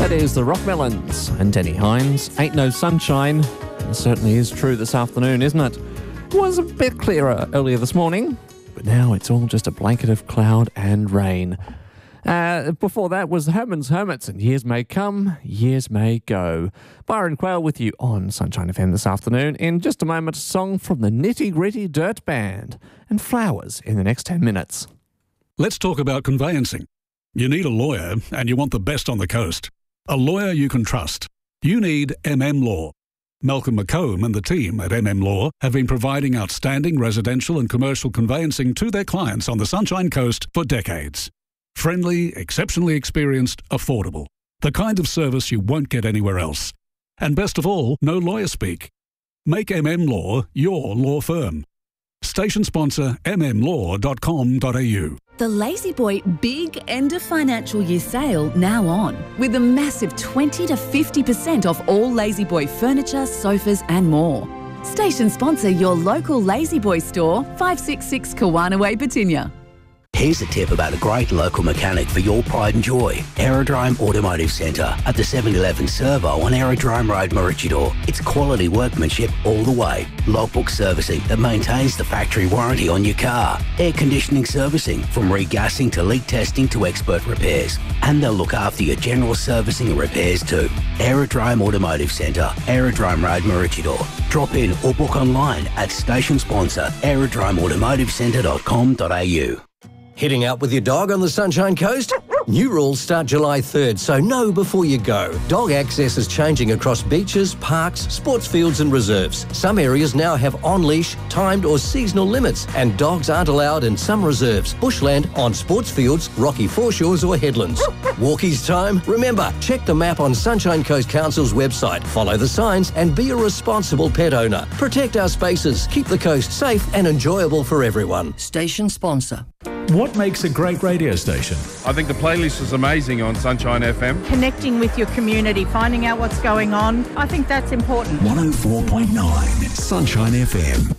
That is the Rockmelons and Denny Hines. Ain't no sunshine. It certainly is true this afternoon, isn't it? It was a bit clearer earlier this morning, but now it's all just a blanket of cloud and rain. Before that was Herman's Hermits and Years May Come, Years May Go. Byron Quayle with you on Sunshine FM this afternoon. In just a moment, a song from the Nitty Gritty Dirt Band and Flowers in the next 10 minutes. Let's talk about conveyancing. You need a lawyer and you want the best on the coast. A lawyer you can trust. You need Law. Malcolm McComb and the team at Law have been providing outstanding residential and commercial conveyancing to their clients on the Sunshine Coast for decades. Friendly, exceptionally experienced, affordable. The kind of service you won't get anywhere else. And best of all, no lawyer speak. Make Law your law firm. Station sponsor mmlaw.com.au. The La-Z-Boy Big End of Financial Year sale now on, with a massive 20 to 50% off all La-Z-Boy furniture, sofas and more. Station sponsor your local La-Z-Boy store, 566 Kawana Way, Batinia. Here's a tip about a great local mechanic for your pride and joy. Aerodrome Automotive Centre at the 7-Eleven Servo on Aerodrome Road, Maroochydore. It's quality workmanship all the way. Logbook servicing that maintains the factory warranty on your car. Air conditioning servicing from regassing to leak testing to expert repairs. And they'll look after your general servicing and repairs too. Aerodrome Automotive Centre, Aerodrome Road, Maroochydore. Drop in or book online at station sponsor aerodromeautomotivecentre.com.au. Heading out with your dog on the Sunshine Coast? New rules start July 3rd, so know before you go. Dog access is changing across beaches, parks, sports fields and reserves. Some areas now have on-leash, timed or seasonal limits, and dogs aren't allowed in some reserves, bushland, on sports fields, rocky foreshores or headlands. Walkies time? Remember, check the map on Sunshine Coast Council's website, follow the signs and be a responsible pet owner. Protect our spaces, keep the coast safe and enjoyable for everyone. Station sponsor. What makes a great radio station? I think the playlist is amazing on Sunshine FM. Connecting with your community, finding out what's going on. I think that's important. 104.9 Sunshine FM.